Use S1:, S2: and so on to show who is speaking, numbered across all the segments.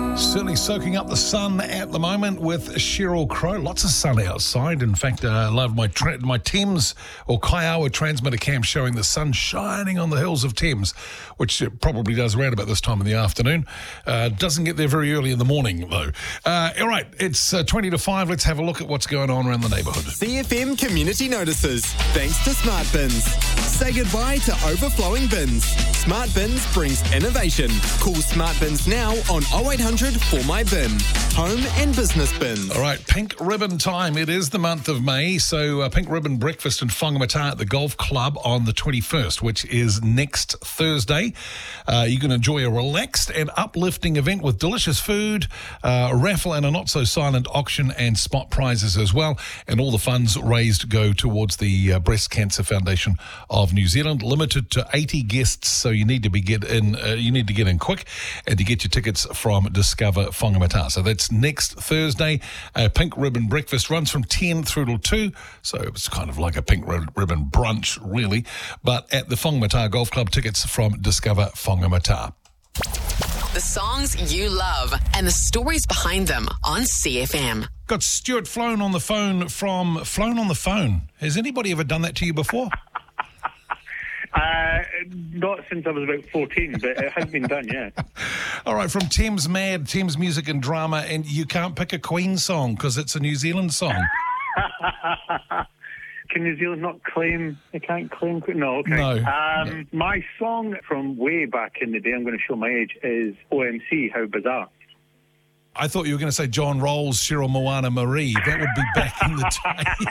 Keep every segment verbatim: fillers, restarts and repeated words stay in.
S1: Certainly soaking up the sun at the moment with Sheryl Crow. Lots of sun outside. In fact, uh, I love my tra- my Thames or Kaiawa transmitter cam showing the sun shining on the hills of Thames, which it probably does around about this time in the afternoon. Uh, doesn't get there very early in the morning, though. Uh, all right, it's uh, twenty to five. Let's have a look at what's going on around the neighbourhood.
S2: C F M Community Notices, thanks to Smart Bins. Say goodbye to overflowing bins. Smart Bins brings innovation. Call Smart Bins now on oh eight hundred for my bin. Home and business bins.
S1: All right, pink ribbon time. It is the month of May, so uh, pink ribbon breakfast in Whangamata at the Golf Club on the twenty-first, which is next Thursday. Uh, you can enjoy a relaxed and uplifting event with delicious food, uh, a raffle and a not-so-silent auction and spot prizes as well. And all the funds raised go towards the uh, Breast Cancer Foundation of New Zealand. Limited to eighty guests, so you need to be get in. Uh, you need to get in quick, and to get your tickets from Discover Whangamata. So that's next Thursday. A pink ribbon breakfast runs from ten through till two, so it's kind of like a pink ribbon brunch, really. But at the Whangamata Golf Club, tickets from Discover Whangamata.
S3: The songs you love and the stories behind them on C F M.
S1: Got Stuart Flown on the phone from Flown on the Phone. Has anybody ever done that to you before?
S4: Uh, not since I was about fourteen, but it has been done, yeah.
S1: All right, from Thames Mad, Thames Music and Drama, and you can't pick a Queen song because it's a New Zealand song.
S4: Can New Zealand not claim, they can't claim Queen? No, okay.
S1: No.
S4: Um, no. My song from way back in the day, I'm going to show my age, is O M C, How Bizarre.
S1: I thought you were going to say John Rolls, Cheryl Moana Marie. That would be back in the day.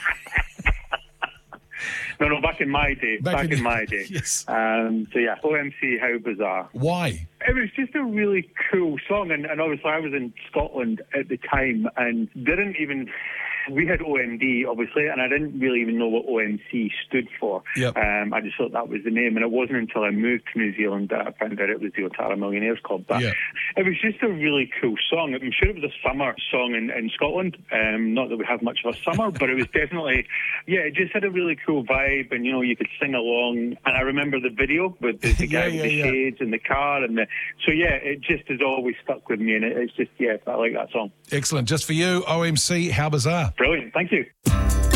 S4: No, no, back in my day. Back, back in, in my day.
S1: Yes.
S4: Um, so, yeah, O M C, How Bizarre.
S1: Why?
S4: It was just a really cool song, and, and obviously I was in Scotland at the time and didn't even... We had O M D, obviously, and I didn't really even know what O M C stood for.
S1: Yep.
S4: Um, I just thought that was the name, and it wasn't until I moved to New Zealand that I found out it was the Otara Millionaires Club. But
S1: yep.
S4: It was just a really cool song. I'm sure it was a summer song in, in Scotland. Um, not that we have much of a summer, but it was definitely, yeah, it just had a really cool vibe, and, you know, you could sing along. And I remember the video with the, the guy
S1: yeah, yeah,
S4: with the
S1: yeah.
S4: shades and the car. and the, So, yeah, it just has always stuck with me, and it, it's just, yeah, I like that song.
S1: Excellent. Just for you, O M C, How Bizarre.
S4: Brilliant. Thank you.